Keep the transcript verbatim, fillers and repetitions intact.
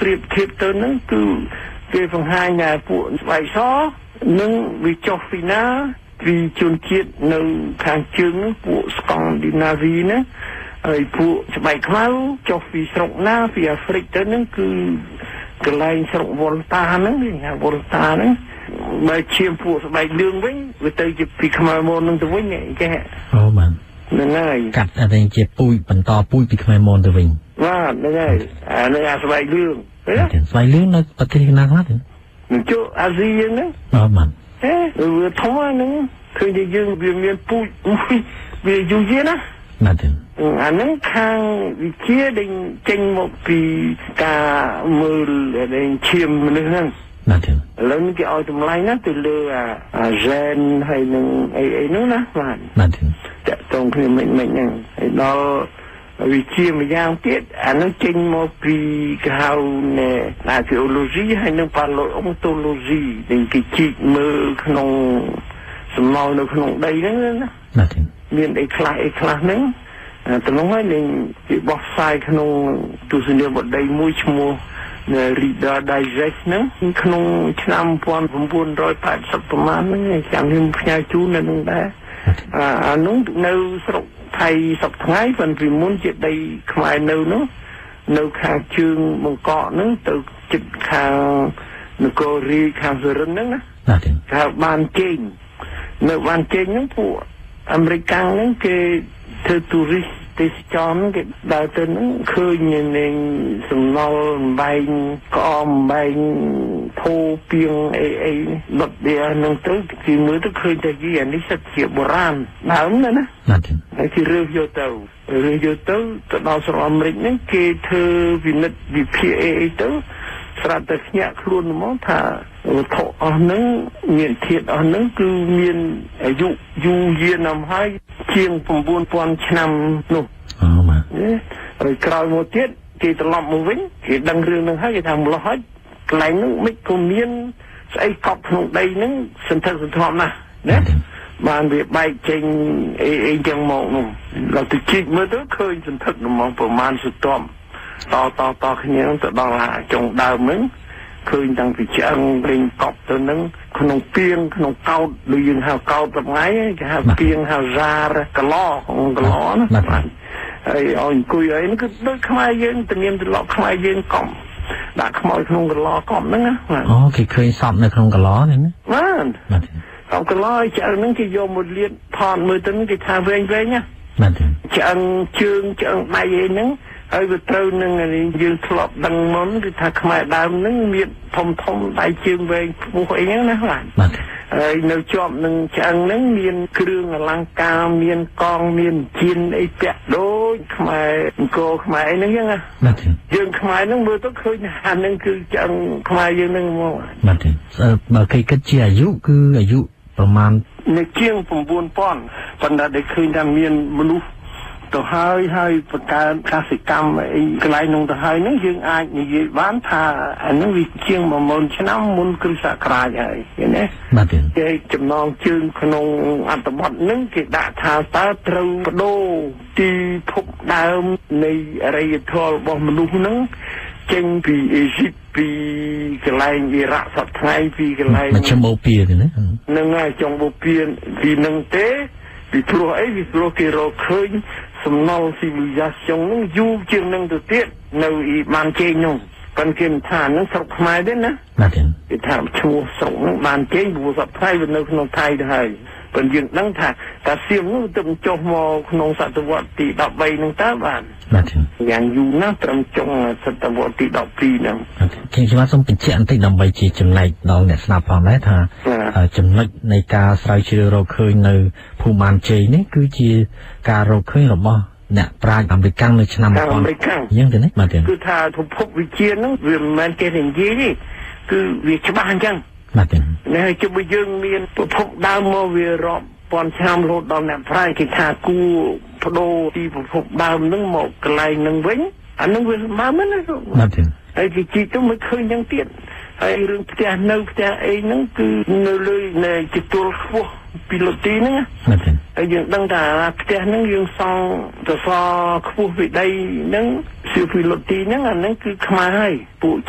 ប្រៀបធៀបទៅហ្នឹងគឺគេបង្ហាញថាពួកស្បែកសនិងវាចុះពីណាពីជនជាតិនៅខាងជើងពួកស្កង់ឌីណាវីណាហើយពួកស្បែកខ្មៅចុះពីស្រុកណាពីអាហ្វ្រិកទៅហ្នឹងគឺកន្លែងស្រុកវ៉ុលតាហ្នឹងគេហៅវ៉ុលតាហ្នឹងបើឈាមពួកស្បែកលឿងវិញវាទៅជាពីខ្មៅមកនឹងទៅវិញគេអូបានហ្នឹងហើយកាត់តែជាពូជបន្តពូជពីខ្មៅមកទៅវិញបាទហ្នឹងហើយអានេះអាស្បែកលឿងទេស្បែកលឿងនៅប្រទេសណាខ្លះទេនៅចូលអាស៊ីហ្នឹងអូបានហេវាធំហ្នឹងឃើញតែយើងវាមានពូជមួយវាយូរយូរណាណាស់ទេអាហ្នឹងខាងវិជាដែលចេញមកពីការមើលដែលឈាមមនុស្សហ្នឹងណាស់ទេឥឡូវនេះគេឲ្យតម្លៃណាទៅលើអាអាហ្សែនហើយនឹងអីអីនោះណាបាទណាស់ទេតើតងគ្នាមិនមិនហ្នឹងហើយដល់វិជាម្យ៉ាងទៀតអានោះចេញមកពីគេហៅណែ archaeology ហើយនឹង paleontology ដែលគេជីកមើលក្នុងសំណល់នៅក្នុងដីហ្នឹងណាណាស់ទេមានអីខ្លះអីខ្លះហ្នឹងតំណងហើយនឹងគេបោះផ្សាយក្នុងទស្សនីយបទដីមួយឈ្មោះ Reader Digest ហ្នឹងក្នុងឆ្នាំnineteen eightyប្រមាណហ្នឹងចាំខ្ញុំផ្ញើជូននៅនឹងដែរអានោះនៅស្រុកថៃសប្តាហ៍ថ្ងៃប៉ុន្តែពីមុនជាដីខ្មែរនៅនោះនៅខាងជើងបង្កក់ហ្នឹងទៅជិតខាងនគររាជខាងសរិនហ្នឹងណាណាស់ទេគេបានជេងនៅបានជេងហ្នឹងពួកអាមេរិកហ្នឹងគេធ្វើទូរីសទេសចរគេដើរទៅហ្នឹងឃើញនឹងសំណល់អំបែងក្អមអំបែងធូពីងអីអីដុតវាហ្នឹងទៅគេមើលទៅឃើញតែគេអានេះសិតជាបុរាណដើមណាណាណាស់ទេហើយគេរើសយកទៅរើសយកទៅទៅដល់ស្រុកអាមេរិកហ្នឹងគេធ្វើវិនិច្ឆ័យវិភាគអីអីទៅស្រាប់តែភ្ញាក់ខ្លួនហ្មងថាវត្ថុអស់ហ្នឹងមានធាតុអស់ហ្នឹងគឺមានអាយុយូរយារណាស់ហើយជាងnine thousandឆ្នាំនោះអូបាទហើយក្រោយមកទៀតគេត្រឡប់មកវិញគេដឹងរឿងហ្នឹងហើយគេថាម្លោះហើយកន្លែងហ្នឹងមិនក៏មានស្អីកប់ក្នុងដីហ្នឹងសន្ធឹកសន្ធាប់ណាស់ណាបានវាបែកចេញអីអីចឹងមកនោះដល់ទៅជីកមើលទៅឃើញសន្ធឹកហ្មងប្រមាណសន្ទាប់តតតគ្នាទៅដល់ចុងដើមហ្នឹងឃើញតាំងពីឆ្អឹងលេងកប់ទៅហ្នឹងក្នុងពីងក្នុងកោតដូចយើងហៅកោតប្រងៃគេហៅពីងហៅហ្សារកឡក្នុងកឡណាបាទហើយឲ្យអង្គុយអីហ្នឹងគឺដូចខ្មែរយើងទំនៀមទម្លាប់ខ្មែរយើងកប់ដាក់ខ្មោចក្នុងកឡកប់ហ្នឹងណាអូគេឃើញសពនៅក្នុងកឡទេណាបាទបាទកប់កឡឆ្អឹងហ្នឹងគេយកមកលាតថតមើលទៅគេថាវែងវែងណាបាទឆ្អឹងជើងឆ្អឹងដៃអីហ្នឹងហើយវាត្រូវនឹងយើងធ្លាប់ដឹងមុនគឺថាខ្មែរដើមហ្នឹងមានធំធំដៃជើងវែងខ្ពស់អីហ្នឹងណាបាទហើយនៅជាប់នឹងឆ្អឹងហ្នឹងមានគ្រឿងអលង្ការមានកងមានជៀនអីពាក់ដូចខ្មែរអង្គរខ្មែរអីហ្នឹងចឹងណាយើងខ្មែរហ្នឹងមើលទៅឃើញអាហ្នឹងគឺឆ្អឹងខ្មែរយើងហ្នឹងមកបាទបើគេគិតជាអាយុគឺអាយុប្រមាណនៅជាងnine thousandប៉ុន្តែដែលឃើញថាមានមនុស្សទៅហើយហើយបង្កើនកសិកម្មអីកន្លែងនោះទៅហើយហ្នឹងយើងអាចនិយាយបានថាអានេះវាជាងone thousandឆ្នាំមុនគ្រិស្តសករាជហើយឃើញទេបាទគេចំណងជើងក្នុងអត្ថបទហ្នឹងគេដាក់ថាតើត្រូវបដូរទីភពដើមនៃអរិយធម៌របស់មនុស្សហ្នឹងចេញពីអេស៊ីបពីកន្លែងអ៊ីរ៉ាក់សប្តាហ៍ថ្ងៃពីកន្លែងមជ្ឈមបូព៌ាទេណាហ្នឹងហើយចុងបូព៌ាពីហ្នឹងទេពីព្រោះអីពីព្រោះគេរកឃើញសំណល់ civilization ហ្នឹងយូរជាងនឹងទៅទៀតនៅអ៊ីបានជេងនោះប៉ុន្តែគេមិនថាហ្នឹងស្រុកខ្មែរទេណាបាទគេថាឈ្មោះស្រុកហ្នឹងបានជេងព្រោះសប្តាហ៍វានៅក្នុងថៃទៅហើយប៉ុន្តែយើងដឹងថាតាសៀមនោះទៅចុះមកក្នុងសតវត្សទីthirteenហ្នឹងតើបានបាទយ៉ាងយូរណាស់ត្រឹមចុងសតវត្សទីtwelveហ្នឹងខ្ញុំខ្ញុំសូមបញ្ជាក់បន្តិចដើម្បីជាចំណែកដល់អ្នកស្ដាប់ផងដែរថាចំណុចនៃការស្រាវជ្រាវរកឃើញនៅភូមិបានជ័យនេះគឺជាការរកឃើញរបស់អ្នកប្រាជ្ញអាមេរិកនៅឆ្នាំអាមេរិកយ៉ាងទៅនេះបាទគឺថាពិភពវិទ្យាហ្នឹងវាមិនមែនគេនិយាយទេគឺវាច្បាស់អញ្ចឹងបាទនេះហើយជុំយើងមានពិភពដើមមកវារាប់ពាន់ឆ្នាំរហូតដល់អ្នកប្រាជ្ញគេថាគួរបដូរទីពិភពដើមហ្នឹងមកកន្លែងហ្នឹងវិញអាហ្នឹងវាស្មើមិនណាបាទហើយគេជីកទៅមិនឃើញយ៉ាងទៀតហើយរឿងផ្ទះនៅផ្ទះអីហ្នឹងគឺនៅលើនៃទទួលខ្ពស់ពីលទីហ្នឹងបាទហើយយើងដឹងថាផ្ទះហ្នឹងយើងសង់សសរខ្ពស់ពីដីហ្នឹងសៀវពីលទីហ្នឹងអាហ្នឹងគឺខ្មែរហើយពួក